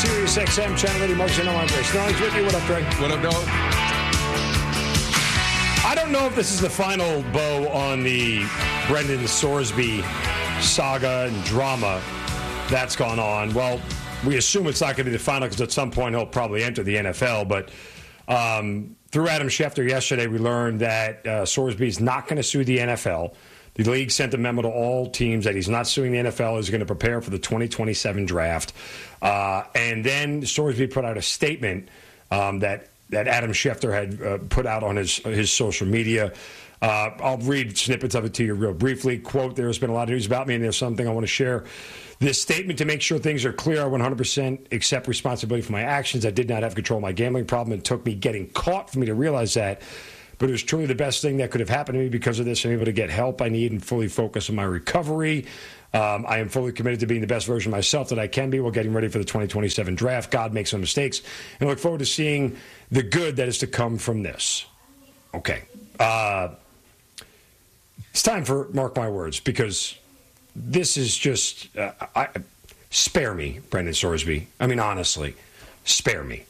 Sirius XM, Channel 80, Mark Zeno, Andre Snelling's with you. What up, Greg? What up, dog? I don't know if this is the final bow on the Brendan Sorsby saga and drama that's gone on. Well, we assume it's not going to be the final because at some point he'll probably enter the NFL. But through Adam Schefter yesterday, we learned that Sorsby is not going to sue the NFL. The league sent a memo to all teams that he's not suing the NFL. He's going to prepare for the 2027 draft. And then Sorsby put out a statement that Adam Schefter had put out on his social media. I'll read snippets of it to you real briefly. Quote, "There's been a lot of news about me, and there's something I want to share. This statement to make sure things are clear. I 100% accept responsibility for my actions. I did not have control of my gambling problem. It took me getting caught for me to realize that. But it was truly the best thing that could have happened to me because of this. I'm able to get help I need and fully focus on my recovery. I am fully committed to being the best version of myself that I can be while getting ready for the 2027 draft. God makes no mistakes. And I look forward to seeing the good that is to come from this." Okay. It's time for Mark My Words because this is just... spare me, Brendan Sorsby. I mean, honestly, spare me.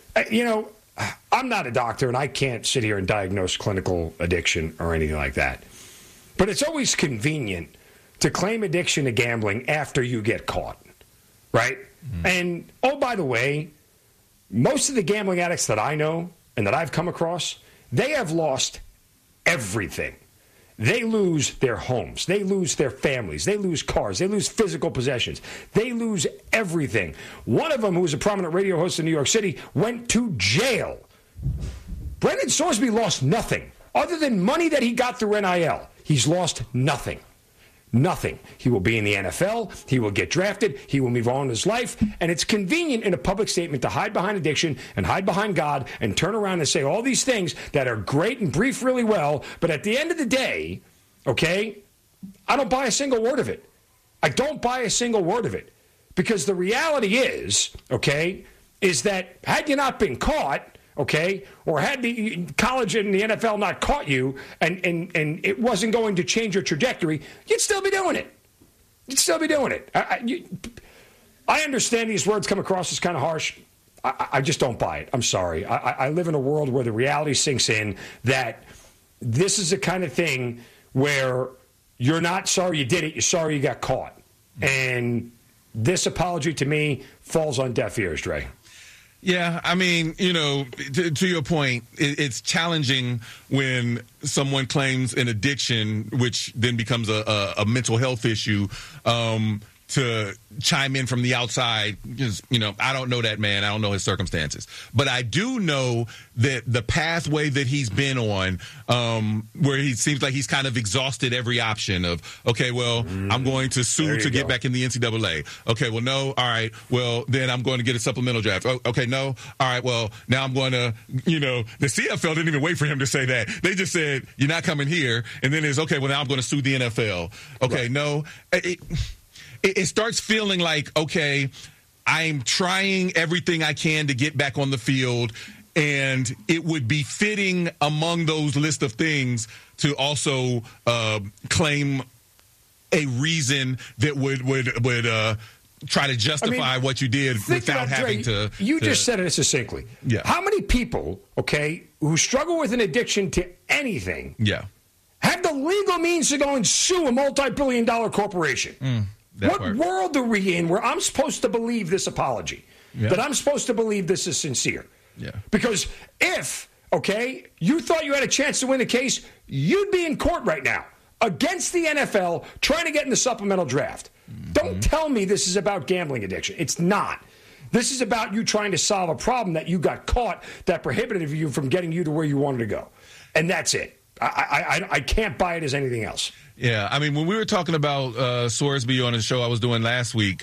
I'm not a doctor, and I can't sit here and diagnose clinical addiction or anything like that. But it's always convenient to claim addiction to gambling after you get caught, right? Mm-hmm. And, oh, by the way, most of the gambling addicts that I know and that I've come across, they have lost everything. They lose their homes. They lose their families. They lose cars. They lose physical possessions. They lose everything. One of them, who was a prominent radio host in New York City, went to jail. Brendan Sorsby lost nothing other than money that he got through NIL. He's lost nothing. Nothing. He will be in the NFL. He will get drafted. He will move on in his life. And it's convenient in a public statement to hide behind addiction and hide behind God and turn around and say all these things that are great and brief really well. But at the end of the day, okay, I don't buy a single word of it. I don't buy a single word of it. Because the reality is, okay, is that had you not been caught, okay, or had the college and the NFL not caught you and it wasn't going to change your trajectory, you'd still be doing it. You'd still be doing it. I understand these words come across as kind of harsh. I just don't buy it. I'm sorry. I live in a world where the reality sinks in that this is the kind of thing where you're not sorry you did it, you're sorry you got caught. And this apology to me falls on deaf ears, Dre. Yeah, I mean, to your point, it's challenging when someone claims an addiction, which then becomes a mental health issue, to chime in from the outside. Because, I don't know that man. I don't know his circumstances. But I do know that the pathway that he's been on, where he seems like he's kind of exhausted every option of, okay, well, I'm going to sue to get back in the NCAA. Okay, well, no. All right. Well, then I'm going to get a supplemental draft. Oh, okay, no. All right, well, now I'm going to, the CFL didn't even wait for him to say that. They just said, you're not coming here. And then it's, okay, well, now I'm going to sue the NFL. Okay, right. No. It starts feeling like, okay, I'm trying everything I can to get back on the field, and it would be fitting among those list of things to also claim a reason that would try to justify what you did without having to. You just said it succinctly. Yeah. How many people, okay, who struggle with an addiction to anything, have the legal means to go and sue a multi-billion-dollar corporation? What world are we in where I'm supposed to believe this apology? Yeah. That I'm supposed to believe this is sincere? Yeah. Because if, okay, you thought you had a chance to win the case, you'd be in court right now against the NFL trying to get in the supplemental draft. Mm-hmm. Don't tell me this is about gambling addiction. It's not. This is about you trying to solve a problem that you got caught that prohibited you from getting you to where you wanted to go. And that's it. I can't buy it as anything else. Yeah, I mean, when we were talking about Sorsby on the show I was doing last week,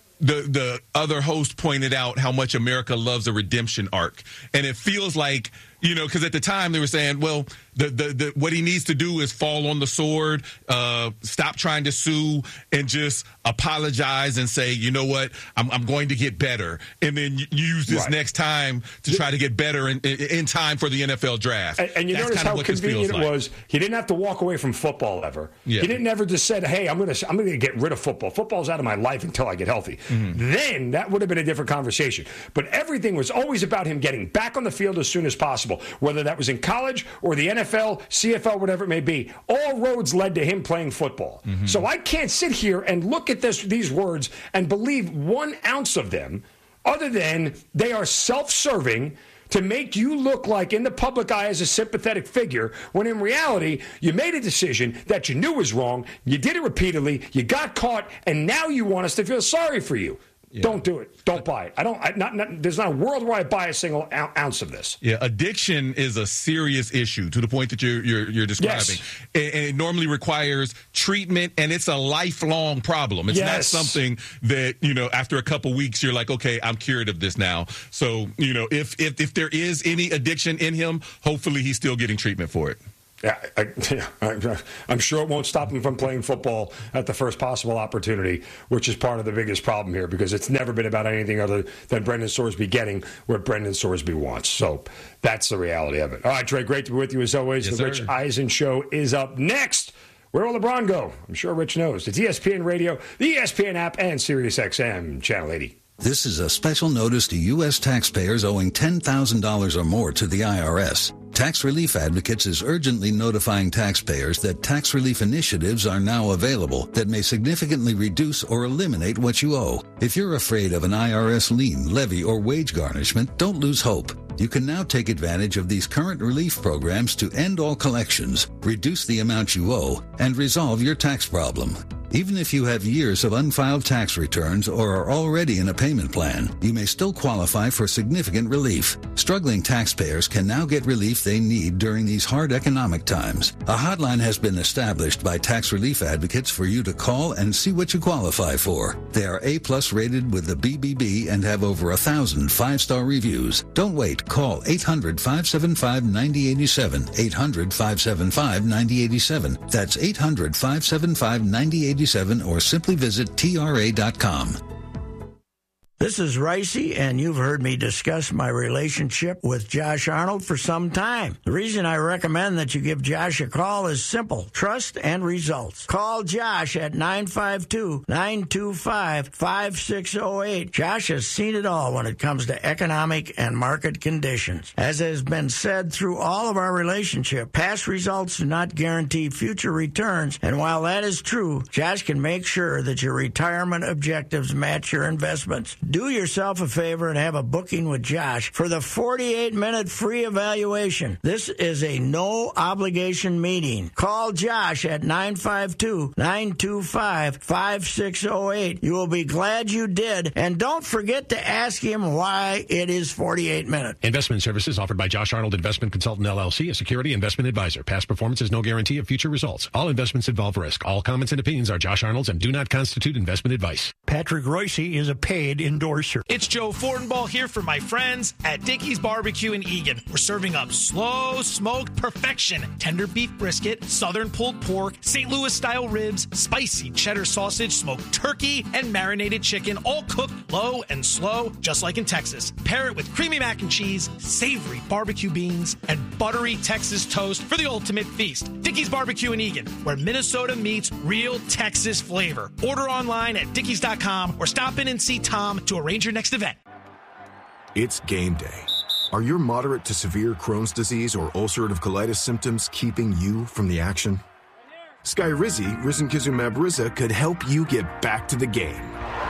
the other host pointed out how much America loves a redemption arc. And it feels like because at the time they were saying, well, the what he needs to do is fall on the sword, stop trying to sue, and just apologize and say, you know what, I'm going to get better, and then use this next time to try to get better in time for the NFL draft. And you notice how convenient it was. He didn't have to walk away from football ever. Yeah. He didn't ever just said, hey, I'm going to get rid of football. Football's out of my life until I get healthy. Mm-hmm. Then that would have been a different conversation. But everything was always about him getting back on the field as soon as possible, whether that was in college or the NFL, CFL, whatever it may be. All roads led to him playing football. Mm-hmm. So I can't sit here and look at these words and believe 1 ounce of them, other than they are self-serving to make you look like in the public eye as a sympathetic figure, when in reality, you made a decision that you knew was wrong, you did it repeatedly, you got caught, and now you want us to feel sorry for you. Yeah. Don't do it. Don't buy it. There's not a world where I buy a single ounce of this. Yeah, addiction is a serious issue to the point that you're describing. Yes. And it normally requires treatment, and it's a lifelong problem. It's not something that, after a couple weeks, you're like, okay, I'm cured of this now. So, if there is any addiction in him, hopefully he's still getting treatment for it. Yeah, I'm sure it won't stop him from playing football at the first possible opportunity, which is part of the biggest problem here, because it's never been about anything other than Brendan Sorsby getting what Brendan Sorsby wants. So that's the reality of it. All right, Trey, great to be with you as always. Yes, the Rich Eisen Show is up next. Where will LeBron go? I'm sure Rich knows. It's ESPN Radio, the ESPN app, and SiriusXM Channel 80. This is a special notice to U.S. taxpayers owing $10,000 or more to the IRS. Tax Relief Advocates is urgently notifying taxpayers that tax relief initiatives are now available that may significantly reduce or eliminate what you owe. If you're afraid of an IRS lien, levy, or wage garnishment, don't lose hope. You can now take advantage of these current relief programs to end all collections, reduce the amount you owe, and resolve your tax problem. Even if you have years of unfiled tax returns or are already in a payment plan, you may still qualify for significant relief. Struggling taxpayers can now get relief they need during these hard economic times. A hotline has been established by Tax Relief Advocates for you to call and see what you qualify for. They are A+ rated with the BBB and have over 1,000 5-star reviews. Don't wait. Call 800-575-9087. 800-575-9087. That's 800-575-9087. Or simply visit TRA.com. This is Ricey, and you've heard me discuss my relationship with Josh Arnold for some time. The reason I recommend that you give Josh a call is simple: trust and results. Call Josh at 952-925-5608. Josh has seen it all when it comes to economic and market conditions. As has been said through all of our relationship, past results do not guarantee future returns, and while that is true, Josh can make sure that your retirement objectives match your investments. Do yourself a favor and have a booking with Josh for the 48-minute free evaluation. This is a no-obligation meeting. Call Josh at 952-925-5608. You will be glad you did, and don't forget to ask him why it is 48 minutes. Investment services offered by Josh Arnold Investment Consultant, LLC, a security investment advisor. Past performance is no guarantee of future results. All investments involve risk. All comments and opinions are Josh Arnold's and do not constitute investment advice. Patrick Royce is a paid endorser. It's Joe Fortenbaugh here for my friends at Dickey's Barbecue in Eagan. We're serving up slow smoked perfection, tender beef brisket, southern pulled pork, St. Louis style ribs, spicy cheddar sausage, smoked turkey, and marinated chicken, all cooked low and slow, just like in Texas. Pair it with creamy mac and cheese, savory barbecue beans, and buttery Texas toast for the ultimate feast. Dickey's Barbecue in Eagan, where Minnesota meets real Texas flavor. Order online at dickeys.com or stop in and see Tom to arrange your next event. It's game day. Are your moderate to severe Crohn's disease or ulcerative colitis symptoms keeping you from the action? Skyrizi, risankizumab Riza, could help you get back to the game.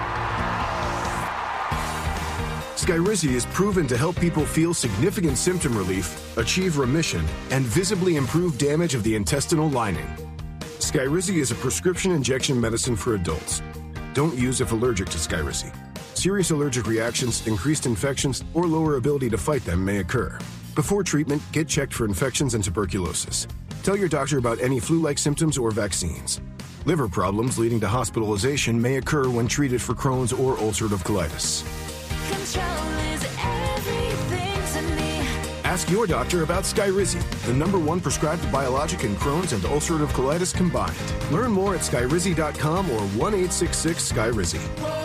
Skyrizi is proven to help people feel significant symptom relief, achieve remission, and visibly improve damage of the intestinal lining. Skyrizi is a prescription injection medicine for adults. Don't use if allergic to Skyrizi. Serious allergic reactions, increased infections, or lower ability to fight them may occur. Before treatment, get checked for infections and tuberculosis. Tell your doctor about any flu-like symptoms or vaccines. Liver problems leading to hospitalization may occur when treated for Crohn's or ulcerative colitis. Control is everything to me. Ask your doctor about Skyrizi, the #1 prescribed biologic in Crohn's and ulcerative colitis combined. Learn more at skyrizi.com or 1-866-SKYRIZI.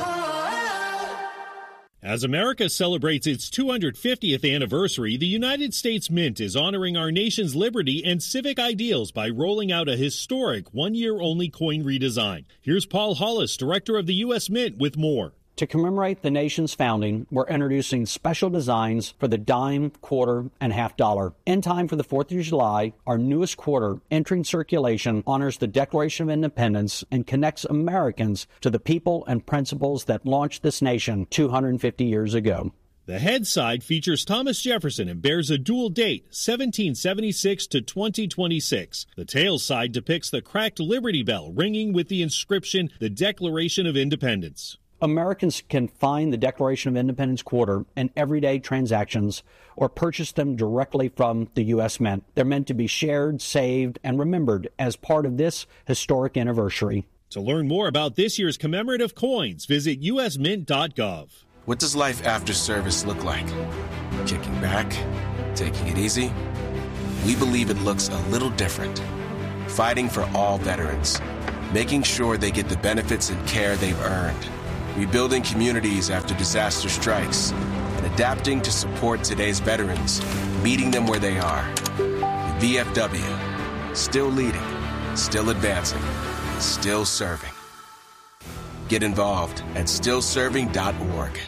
As America celebrates its 250th anniversary, the United States Mint is honoring our nation's liberty and civic ideals by rolling out a historic one-year-only coin redesign. Here's Paul Hollis, director of the U.S. Mint, with more. To commemorate the nation's founding, we're introducing special designs for the dime, quarter, and half dollar. In time for the 4th of July, our newest quarter, entering circulation, honors the Declaration of Independence and connects Americans to the people and principles that launched this nation 250 years ago. The head side features Thomas Jefferson and bears a dual date, 1776 to 2026. The tail side depicts the cracked Liberty Bell ringing with the inscription, the Declaration of Independence. Americans can find the Declaration of Independence quarter in everyday transactions or purchase them directly from the U.S. Mint. They're meant to be shared, saved, and remembered as part of this historic anniversary. To learn more about this year's commemorative coins, visit usmint.gov. What does life after service look like? Kicking back? Taking it easy? We believe it looks a little different. Fighting for all veterans. Making sure they get the benefits and care they've earned. Rebuilding communities after disaster strikes, and adapting to support today's veterans, meeting them where they are. The VFW, still leading, still advancing, still serving. Get involved at stillserving.org.